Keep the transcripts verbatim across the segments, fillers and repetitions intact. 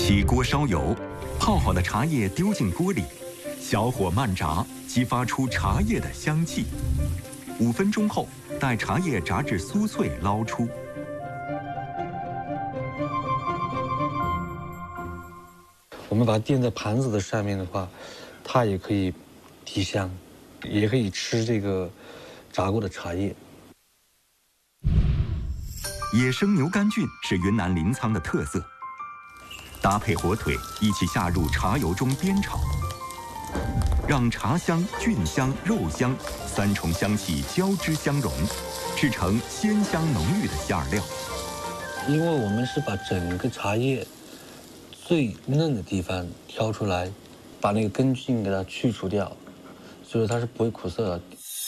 起锅烧油，泡好的茶叶丢进锅里，小火慢炸，激发出茶叶的香气。五分钟后，待茶叶炸至酥脆，捞出。 我们把它垫在盘子的上面的话，它也可以提香，也可以吃这个炸过的茶叶。 野生牛肝菌是云南临沧的特色，搭配火腿一起下入茶油中煸炒，让茶香、菌香、肉香三重香气交织相融，制成鲜香浓郁的馅料。 因为我们是把整个茶叶最嫩的地方挑出来，把那个根菌给它去除掉，所以它是不会苦涩的。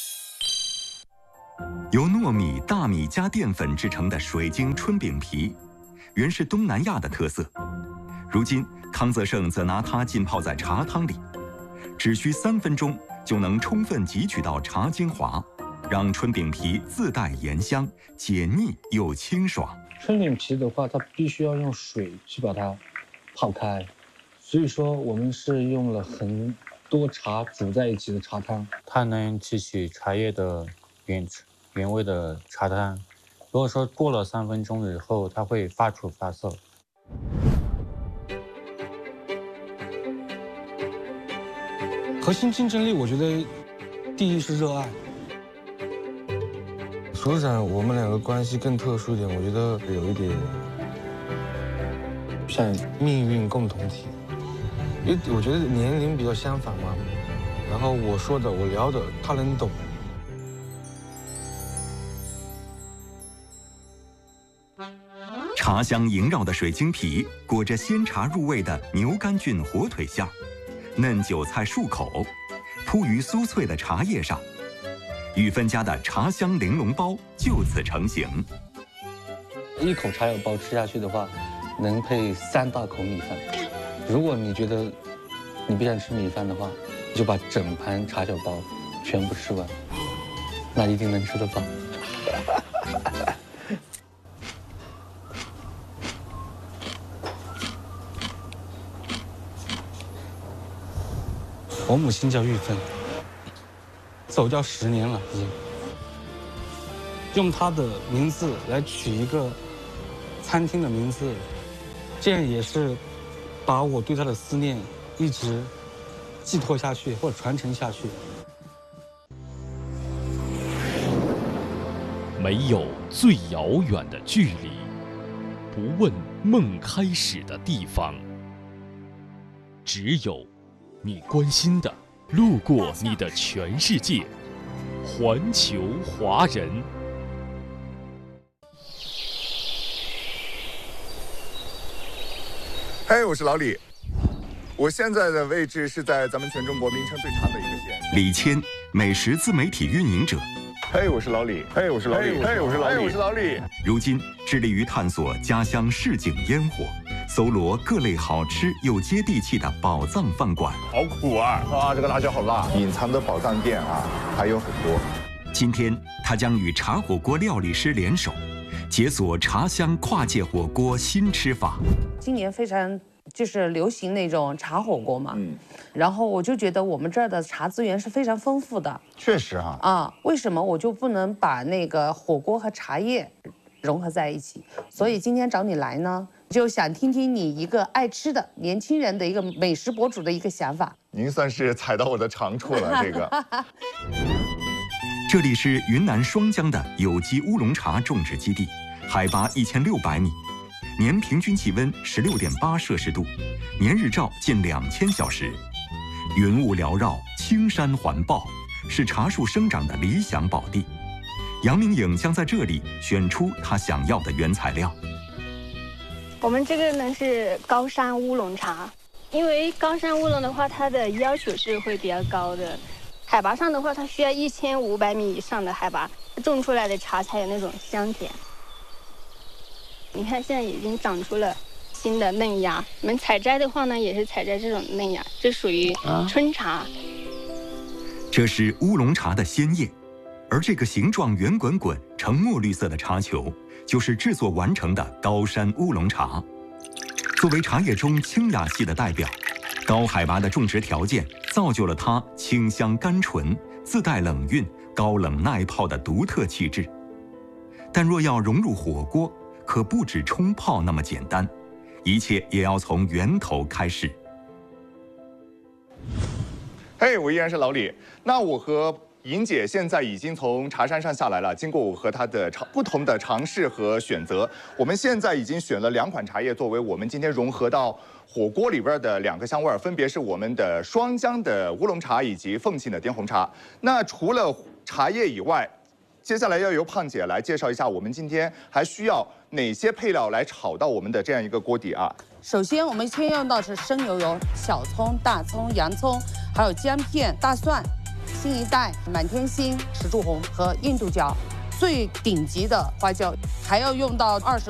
由糯米、大米加淀粉制成的水晶春饼皮，原是东南亚的特色。如今，康泽盛则拿它浸泡在茶汤里，只需三分钟就能充分汲取到茶精华，让春饼皮自带盐香，解腻又清爽。 春饼皮的话，它必须要用水去把它泡开，所以说我们是用了很多茶煮在一起的茶汤， 它能提取茶叶的原原味的茶汤。如果说过了三分钟以后，它会发出发涩。 核心竞争力，我觉得第一是热爱。所长，我们两个关系更特殊一点，我觉得有一点像命运共同体，因为我觉得年龄比较相仿嘛，然后我说的我聊的他能懂。 茶香萦绕的水晶皮裹着鲜茶入味的牛肝菌火腿馅儿，嫩韭菜漱口，铺于酥脆的茶叶上，与分家的茶香玲珑包就此成型。 一口茶油包吃下去的话，能配三大口米饭。如果你觉得你不想吃米饭的话，你就把整盘茶酒包全部吃完，那一定能吃得饱。我母亲叫玉芬，走掉十年了已经。用她的名字来取一个餐厅的名字，这样也是把我对她的思念一直寄托下去或者传承下去。 没有最遥远的距离，不问梦开始的地方，只有你关心的，路过你的全世界。环球华人。 嘿，我是老李，我现在的位置是在咱们全中国名称最长的一个县。 李谦，美食自媒体运营者。 嘿，我是老李。嘿，我是老李。嘿，我是老李。我是老李。 如今致力于探索家乡市井烟火，搜罗各类好吃又接地气的宝藏饭馆。 好苦啊！啊，这个辣椒好辣。隐藏的宝藏店啊，还有很多。 今天他将与茶火锅料理师联手，解锁茶香跨界火锅新吃法。 今年非常就是流行那种茶火锅嘛， 嗯， 然后我就觉得我们这儿的茶资源是非常丰富的。 确实哈。 啊，为什么我就不能把那个火锅和茶叶融合在一起？所以今天找你来呢，就想听听你一个爱吃的年轻人的一个美食博主的一个想法。 您算是踩到我的长处了，这个。 这里是云南双江的有机乌龙茶种植基地，海拔一千六百米，年平均气温十六点八摄氏度，年日照近两千小时，云雾缭绕，青山环抱，是茶树生长的理想宝地。杨明颖将在这里选出他想要的原材料。 我们这个呢是高山乌龙茶，因为高山乌龙的话，它的要求是会比较高的。海拔上的话，它需要一千五百米以上的海拔，种出来的茶才有那种香甜。你看，现在已经长出了新的嫩芽。我们采摘的话呢，也是采摘这种嫩芽，这属于春茶。啊、 这是乌龙茶的鲜叶，而这个形状圆滚滚、呈墨绿色的茶球，就是制作完成的高山乌龙茶。 作为茶叶中清雅系的代表，高海拔的种植条件造就了它清香甘醇、自带冷韵、高冷耐泡的独特气质。但若要融入火锅，可不止冲泡那么简单，一切也要从源头开始。 嘿，我依然是老李。那我和莹姐现在已经从茶山上下来了，经过我和她的尝不同的尝试和选择，我们现在已经选了两款茶叶作为我们今天融合到火锅里边的两个香味儿，分别是我们的双江的乌龙茶以及凤庆的滇红茶。那除了茶叶以外，接下来要由胖姐来介绍一下我们今天还需要哪些配料来炒到我们的这样一个锅底啊。 首先，我们先用到是生牛油、小葱、大葱、洋葱，还有姜片、大蒜。 新一代、满天星、石柱红和印度椒，最顶级的花椒，还要用到二十